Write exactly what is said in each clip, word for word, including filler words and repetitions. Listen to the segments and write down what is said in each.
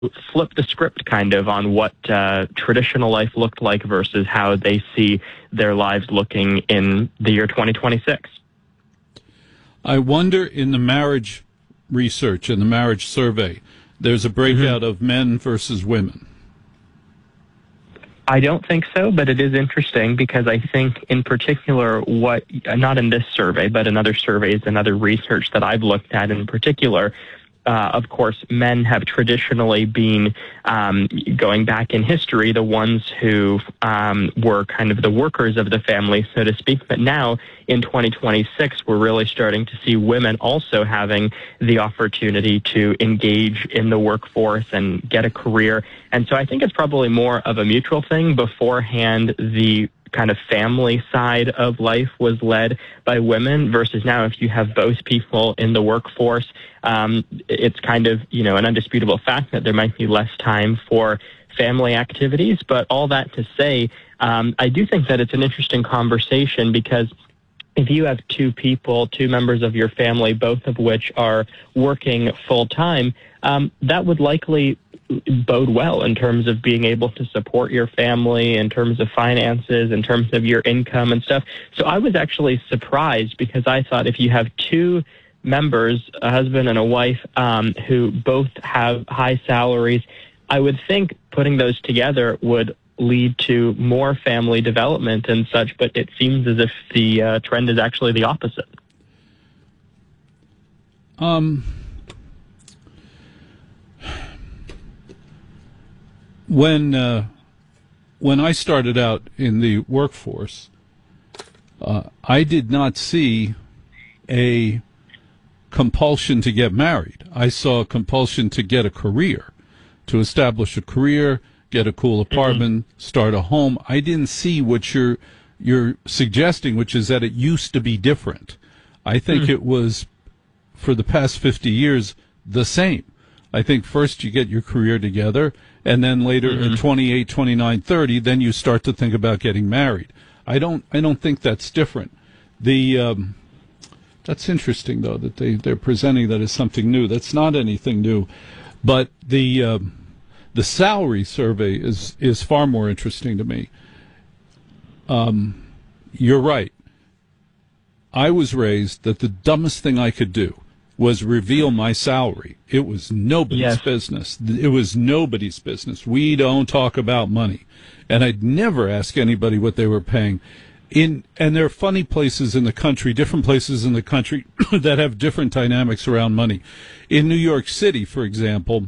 flip the script kind of on what uh, traditional life looked like versus how they see their lives looking in the year twenty twenty-six. I wonder, in the marriage research and the marriage survey, there's a breakout mm-hmm. of men versus women. I don't think so, but it is interesting because I think in particular what, not in this survey, but in other surveys and other research that I've looked at in particular, Uh, of course, men have traditionally been, um, going back in history, the ones who um, were kind of the workers of the family, so to speak. But now, in twenty twenty-six, we're really starting to see women also having the opportunity to engage in the workforce and get a career. And so I think it's probably more of a mutual thing. Beforehand, the kind of family side of life was led by women versus now if you have both people in the workforce, um, it's kind of, you know, an undisputable fact that there might be less time for family activities. But all that to say, um, I do think that it's an interesting conversation because if you have two people, two members of your family, both of which are working full time, um, that would likely bode well in terms of being able to support your family, in terms of finances, in terms of your income and stuff. So I was actually surprised because I thought if you have two members, a husband and a wife, um, who both have high salaries, I would think putting those together would lead to more family development and such, but it seems as if the uh, trend is actually the opposite. Um, when uh, when I started out in the workforce, uh, I did not see a compulsion to get married. I saw a compulsion to get a career, to establish a career, get a cool apartment, mm-hmm. start a home. I didn't see what you're you're suggesting, which is that it used to be different. I think mm-hmm. it was, for the past fifty years, the same. I think first you get your career together, and then later mm-hmm. at twenty-eight, twenty-nine, thirty, then you start to think about getting married. I don't I don't think that's different. The um, that's interesting, though, that they, they're presenting that as something new. That's not anything new. But the um, the salary survey is, is far more interesting to me. Um, you're right. I was raised that the dumbest thing I could do was reveal my salary. It was nobody's yes. business. It was nobody's business. We don't talk about money. And I'd never ask anybody what they were paying. In and there are funny places in the country, different places in the country that have different dynamics around money. In New York City, for example,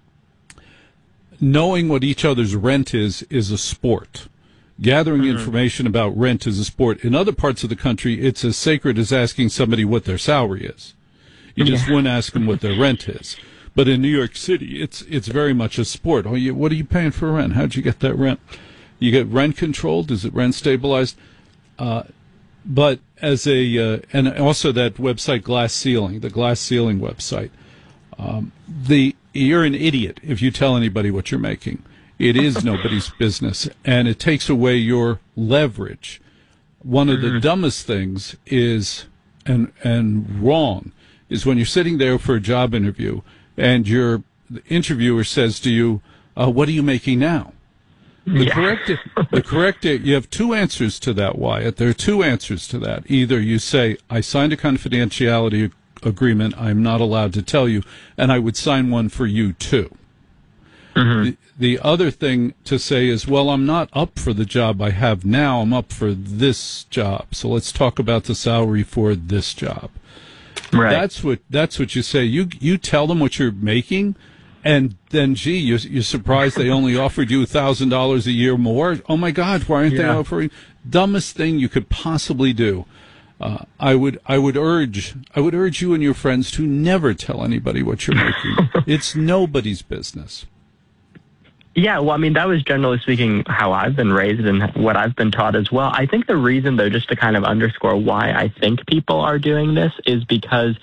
knowing what each other's rent is is a sport. Gathering mm-hmm. information about rent is a sport. In other parts of the country, it's as sacred as asking somebody what their salary is. You just yeah. wouldn't ask them what their rent is. But in New York City, it's it's very much a sport. Oh, you, what are you paying for rent? How'd you get that rent? You get rent controlled? Is it rent stabilized? Uh, but as a uh, and also that website Glass Ceiling, the Glass Ceiling website. Um, the you're an idiot if you tell anybody what you're making. It is nobody's business, and it takes away your leverage. One of the dumbest things is, and and wrong, is when you're sitting there for a job interview, and your the interviewer says to you, uh, "What are you making now?" The yeah. correct, the correct, you have two answers to that, Wyatt. There are two answers to that. Either you say, "I signed a confidentiality agreement. I'm not allowed to tell you, and I would sign one for you too." Mm-hmm. The, the other thing to say is, well, I'm not up for the job I have now. I'm up for this job. So let's talk about the salary for this job. Right. That's what that's what you say. You you tell them what you're making, and then, gee, you're, you're surprised they only offered you one thousand dollars a year more. Oh, my God, why aren't yeah. they offering? Dumbest thing you could possibly do. Uh, I would I would urge I would urge you and your friends to never tell anybody what you're making. It's nobody's business. Yeah, well, I mean, that was generally speaking how I've been raised and what I've been taught as well. I think the reason, though, just to kind of underscore why I think people are doing this is because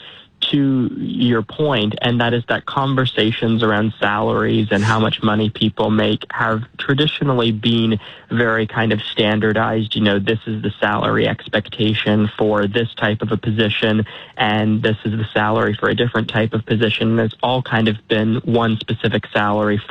to your point, and that is that conversations around salaries and how much money people make have traditionally been very kind of standardized. You know, this is the salary expectation for this type of a position, and this is the salary for a different type of position. There's all kind of been one specific salary